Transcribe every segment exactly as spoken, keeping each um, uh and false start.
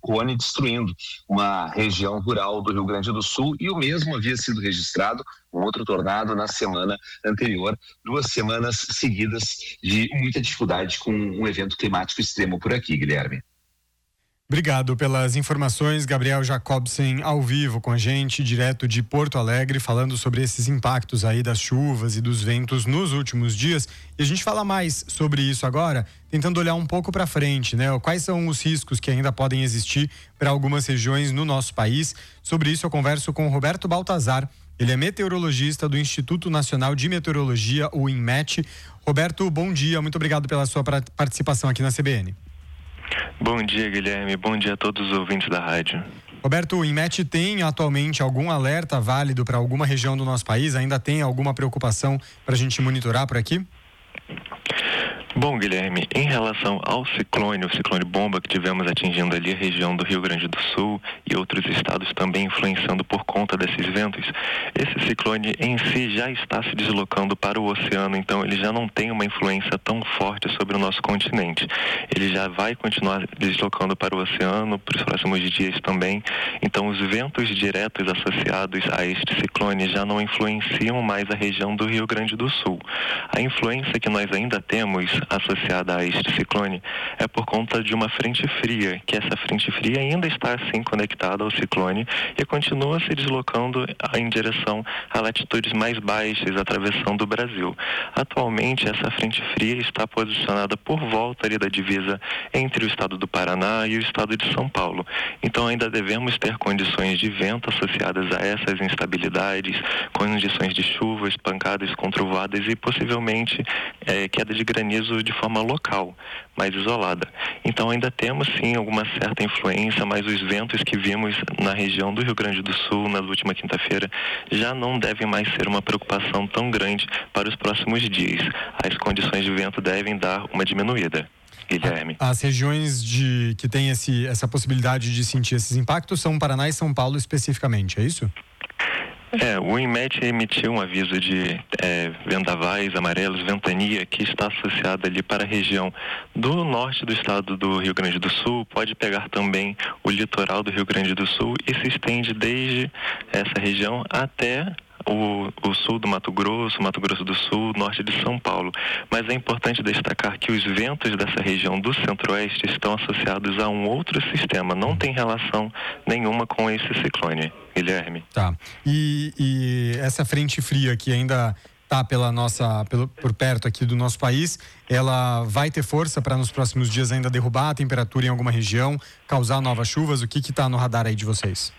ciclone destruindo uma região rural do Rio Grande do Sul, e o mesmo havia sido registrado um outro tornado na semana anterior, duas semanas seguidas de muita dificuldade com um evento climático extremo por aqui, Guilherme. Obrigado pelas informações, Gabriel Jacobsen, ao vivo com a gente, direto de Porto Alegre, falando sobre esses impactos aí das chuvas e dos ventos nos últimos dias. E a gente fala mais sobre isso agora, tentando olhar um pouco para frente, né? Quais são os riscos que ainda podem existir para algumas regiões no nosso país? Sobre isso eu converso com o Roberto Baltazar. Ele é meteorologista do Instituto Nacional de Meteorologia, o INMET. Roberto, bom dia, muito obrigado pela sua participação aqui na C B N. Bom dia, Guilherme. Bom dia a todos os ouvintes da rádio. Roberto, o INMET tem atualmente algum alerta válido para alguma região do nosso país? Ainda tem alguma preocupação para a gente monitorar por aqui? Bom, Guilherme, em relação ao ciclone, o ciclone bomba que tivemos atingindo ali a região do Rio Grande do Sul e outros estados também influenciando por conta desses ventos, esse ciclone em si já está se deslocando para o oceano, então ele já não tem uma influência tão forte sobre o nosso continente. Ele já vai continuar deslocando para o oceano para os próximos dias também, então os ventos diretos associados a este ciclone já não influenciam mais a região do Rio Grande do Sul. A influência que nós ainda temos associada a este ciclone é por conta de uma frente fria, que essa frente fria ainda está assim conectada ao ciclone e continua se deslocando em direção a latitudes mais baixas, atravessando o Brasil. Atualmente, essa frente fria está posicionada por volta ali da divisa entre o estado do Paraná e o estado de São Paulo. Então ainda devemos ter condições de vento associadas a essas instabilidades, condições de chuvas, pancadas com trovoadas e possivelmente é, queda de granizo de forma local, mais isolada. Então ainda temos sim alguma certa influência, mas os ventos que vimos na região do Rio Grande do Sul na última quinta-feira já não devem mais ser uma preocupação tão grande para os próximos dias. As condições de vento devem dar uma diminuída. Guilherme. As regiões de, que têm esse, essa possibilidade de sentir esses impactos são Paraná e São Paulo especificamente, é isso? É, o INMET emitiu um aviso de é, vendavais amarelos, ventania, que está associado ali para a região do norte do estado do Rio Grande do Sul, pode pegar também o litoral do Rio Grande do Sul e se estende desde essa região até O, o sul do Mato Grosso, Mato Grosso do Sul, norte de São Paulo. Mas é importante destacar que os ventos dessa região do centro-oeste estão associados a um outro sistema, não tem relação nenhuma com esse ciclone, Guilherme. Tá. E, e essa frente fria que ainda está pela nossa, pelo, por perto aqui do nosso país, ela vai ter força para nos próximos dias ainda derrubar a temperatura em alguma região, causar novas chuvas? O que que está no radar aí de vocês?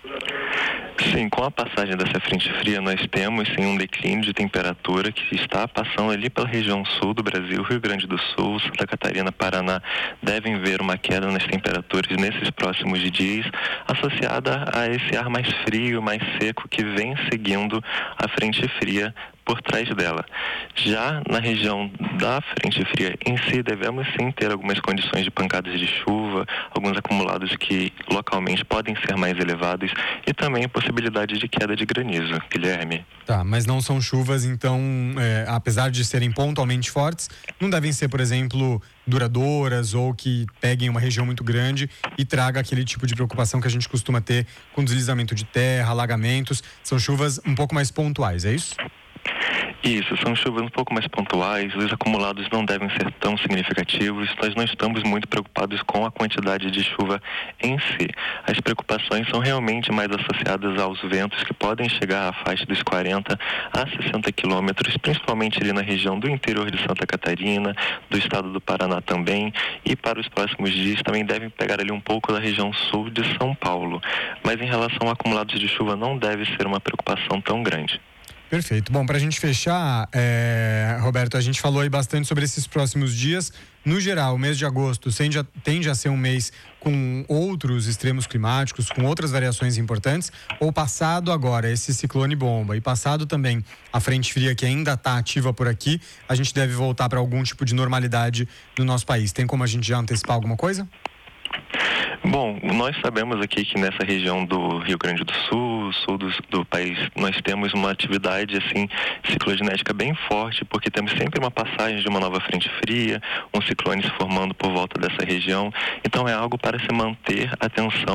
Sim, com a passagem dessa frente fria, nós temos sim um declínio de temperatura que está passando ali pela região sul do Brasil, Rio Grande do Sul, Santa Catarina, Paraná, devem ver uma queda nas temperaturas nesses próximos dias, associada a esse ar mais frio, mais seco que vem seguindo a frente fria por trás dela. Já na região da frente fria em si, devemos sim ter algumas condições de pancadas de chuva, alguns acumulados que localmente podem ser mais elevados e também a possibilidade de queda de granizo, Guilherme. Tá, mas não são chuvas, então, é, apesar de serem pontualmente fortes, não devem ser, por exemplo, duradouras ou que peguem uma região muito grande e traga aquele tipo de preocupação que a gente costuma ter com deslizamento de terra, alagamentos. São chuvas um pouco mais pontuais, é isso? Isso, são chuvas um pouco mais pontuais, os acumulados não devem ser tão significativos, nós não estamos muito preocupados com a quantidade de chuva em si. As preocupações são realmente mais associadas aos ventos que podem chegar à faixa dos quarenta a sessenta quilômetros, principalmente ali na região do interior de Santa Catarina, do estado do Paraná também, e para os próximos dias também devem pegar ali um pouco da região sul de São Paulo. Mas em relação a acumulados de chuva não deve ser uma preocupação tão grande. Perfeito. Bom, para a gente fechar, é, Roberto, a gente falou aí bastante sobre esses próximos dias. No geral, o mês de agosto tende a, tende a ser um mês com outros extremos climáticos, com outras variações importantes, ou passado agora esse ciclone bomba e passado também a frente fria que ainda está ativa por aqui, a gente deve voltar para algum tipo de normalidade no nosso país. Tem como a gente já antecipar alguma coisa? Bom, nós sabemos aqui que nessa região do Rio Grande do Sul, sul do, do país, nós temos uma atividade assim ciclogenética bem forte, porque temos sempre uma passagem de uma nova frente fria, um ciclone se formando por volta dessa região. Então é algo para se manter atenção